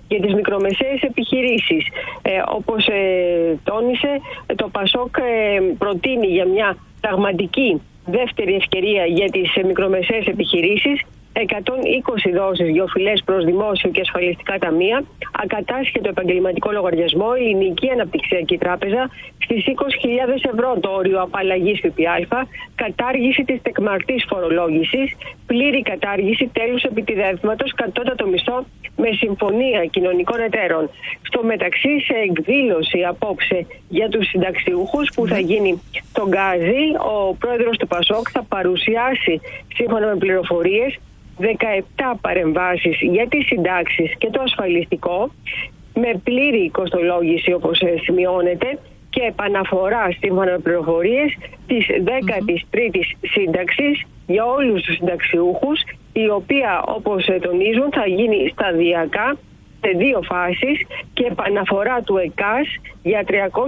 για τις μικρομεσαίες επιχειρήσεις. Όπως τόνισε, το ΠΑΣΟΚ προτείνει για μια πραγματική δεύτερη ευκαιρία για τις μικρομεσαίες επιχειρήσεις 120 δόσεις γεωφυλές προς δημόσιο και ασφαλιστικά ταμεία, ακατάσχετο επαγγελματικό λογαριασμό, Ελληνική Αναπτυξιακή Τράπεζα, στις 20.000 ευρώ το όριο απαλλαγής ΦΠΑ, κατάργηση της τεκμαρτής φορολόγησης, πλήρη κατάργηση τέλους επιτιδεύματος, κατώτατο μισθό με συμφωνία κοινωνικών εταίρων. Στο μεταξύ, σε εκδήλωση απόψε για τους συνταξιούχους που θα γίνει στον Γκάζι, ο πρόεδρος του ΠΑΣΟΚ θα παρουσιάσει, σύμφωνα με πληροφορίες, 17 παρεμβάσεις για τις συντάξεις και το ασφαλιστικό, με πλήρη κοστολόγηση όπως σημειώνεται και επαναφορά, σύμφωνα με πληροφορίες, της 13ης σύνταξης για όλους τους συνταξιούχους, η οποία, όπως τονίζουν, θα γίνει σταδιακά σε 2 φάσεις και επαναφορά του ΕΚΑΣ για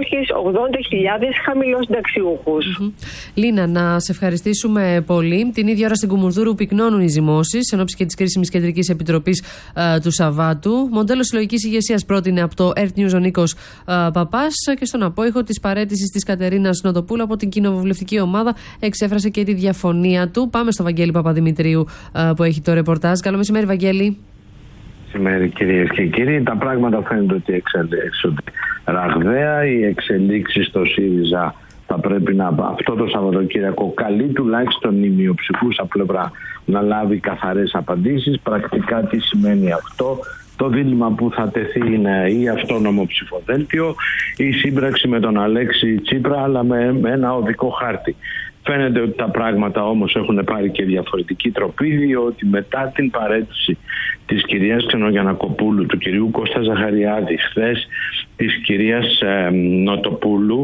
380.000 χαμηλοσυνταξιούχους. Λίνα, να σε ευχαριστήσουμε πολύ. Την ίδια ώρα στην Κουμουνδούρου πυκνώνουν οι ζυμώσεις εν ώψη και της κρίσιμης Κεντρικής Επιτροπής του Σαββάτου. Μοντέλο συλλογικής ηγεσίας πρότεινε από το Earth News ο Νίκος Παπάς και στον απόϊχο της παραίτησης της Κατερίνας Νοτοπούλου από την κοινοβουλευτική ομάδα εξέφρασε και τη διαφωνία του. Πάμε στο Βαγγέλη Παπαδημητρίου που έχει το ρεπορτάζ. Καλό μεσημέρι, Βαγγέλη. Σήμερα, κυρίες και κύριοι, τα πράγματα φαίνεται ότι εξελίσσονται ραγδαία. Οι εξελίξεις στο ΣΥΡΙΖΑ θα πρέπει αυτό το Σαββατοκύριακο καλεί τουλάχιστον η μειοψηφούσα πλευρά να λάβει καθαρές απαντήσεις. Πρακτικά τι σημαίνει αυτό? Το δίλημμα που θα τεθεί είναι ή αυτόνομο ψηφοδέλτιο ή σύμπραξη με τον Αλέξη Τσίπρα, αλλά με ένα οδικό χάρτη. Φαίνεται ότι τα πράγματα όμως έχουν πάρει και διαφορετική τροπή, διότι μετά την παραίτηση της κυρίας Ξενογιαννακοπούλου, του κυρίου Κώστα Ζαχαριάδη, χθες της κυρίας Νοτοπούλου,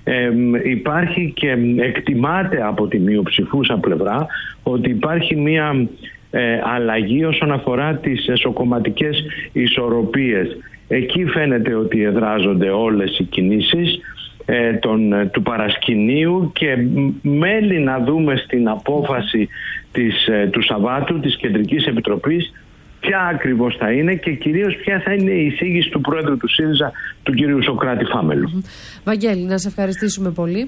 υπάρχει και εκτιμάται από τη μειοψηφούσα πλευρά ότι υπάρχει μια αλλαγή όσον αφορά τις εσωκομματικές ισορροπίες. Εκεί φαίνεται ότι εδράζονται όλες οι κινήσεις του παρασκηνίου και μένει να δούμε στην απόφαση του Σαββάτου της Κεντρικής Επιτροπής ποια ακριβώς θα είναι και κυρίως ποια θα είναι η εισήγηση του πρόεδρου του ΣΥΡΙΖΑ, του κυρίου Σωκράτη Φάμελου. Βαγγέλη, να σε ευχαριστήσουμε πολύ.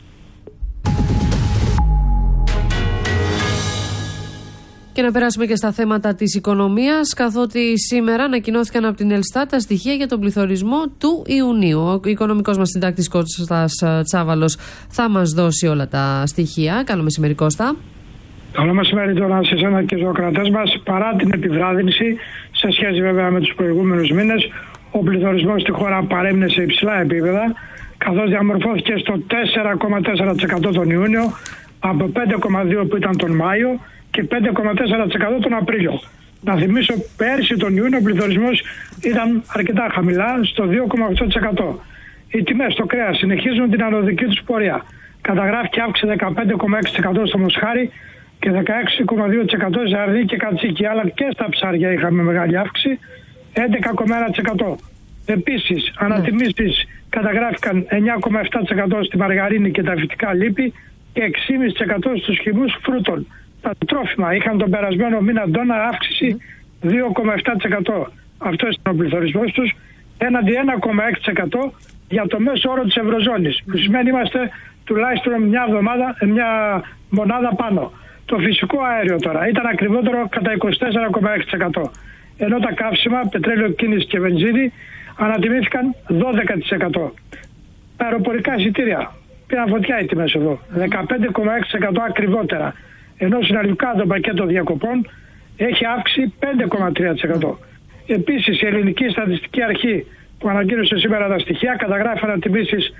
Και να περάσουμε και στα θέματα της οικονομίας, καθότι σήμερα ανακοινώθηκαν από την Ελστάτ τα στοιχεία για τον πληθωρισμό του Ιουνίου. Ο οικονομικός μας συντάκτης Κώστας Τσάβαλος θα μας δώσει όλα τα στοιχεία. Καλό μεσημέρι, Κώστα. Καλό μεσημέρι τώρα σε εσένα και στους ακροατές μας. Παρά την επιβράδυνση, σε σχέση βέβαια με τους προηγούμενους μήνες, ο πληθωρισμός στη χώρα παρέμεινε σε υψηλά επίπεδα, καθώς διαμορφώθηκε στο 4,4% τον Ιούνιο, από 5,2% που ήταν τον Μάιο και 5,4% τον Απρίλιο. Να θυμίσω, πέρσι τον Ιούνιο ο πληθωρισμός ήταν αρκετά χαμηλά, στο 2,8%. Οι τιμές στο κρέας συνεχίζουν την ανωδική τους πορεία. Καταγράφηκε αύξηση 15,6% στο μοσχάρι και 16,2% ζαρδί και κατσίκι, αλλά και στα ψάρια είχαμε μεγάλη αύξηση, 11,1%. Επίσης, ανατιμήσεις καταγράφηκαν 9,7% στη μαργαρίνη και τα φυτικά λίπη και 6,5% στους χυμούς φρούτων. Τα τρόφιμα είχαν τον περασμένο μήνα ντόνα αύξηση 2,7%. Αυτό είναι ο πληθωρισμός τους, έναντι 1,6% για το μέσο όρο της Ευρωζώνης, που σημαίνει είμαστε τουλάχιστον μια μονάδα πάνω. Το φυσικό αέριο τώρα ήταν ακριβότερο κατά 24,6%. Ενώ τα καύσιμα, πετρέλαιο, κίνηση και βενζίνη ανατιμήθηκαν 12%. Τα αεροπορικά εισιτήρια πήραν φωτιά οι τιμές εδώ, 15,6% ακριβότερα. Ενώ συναλλικά το πακέτο διακοπών έχει αύξηση 5,3%. Επίσης η Ελληνική Στατιστική Αρχή που ανακοίνωσε σήμερα τα στοιχεία καταγράφει ανατιμήσεις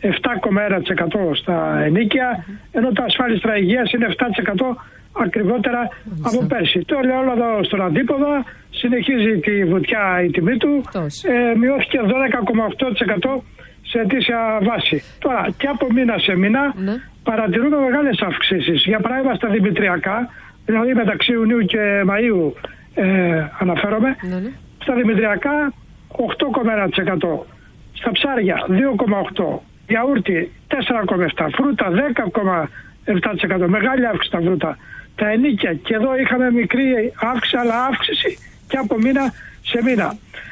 7,1% στα ενίκια, ενώ τα ασφάλιστρα υγείας είναι 7% ακριβότερα από πέρσι. Το λέω όλα εδώ στον αντίποδα, συνεχίζει τη βουτιά η τιμή του, μειώθηκε 12,8% σε αιτήσια βάση. Τώρα και από μήνα σε μήνα παρατηρούμε μεγάλες αυξήσεις. Για παράδειγμα στα δημητριακά, δηλαδή μεταξύ Ιουνίου και Μαΐου αναφέρομαι, στα δημητριακά 8,1%, στα ψάρια 2,8%, γιαούρτι 4,7%, φρούτα 10,7%, μεγάλη αύξηση στα φρούτα. Τα ενίκια και εδώ είχαμε μικρή αύξηση, αλλά αύξηση και από μήνα σε μήνα.